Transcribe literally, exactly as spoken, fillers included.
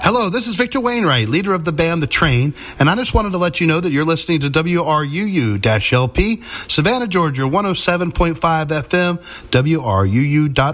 Hello, this is Victor Wainwright, leader of the band The Train, and I just wanted to let you know that you're listening to W R U U L P, Savannah, Georgia, one oh seven point five F M, W R U U dot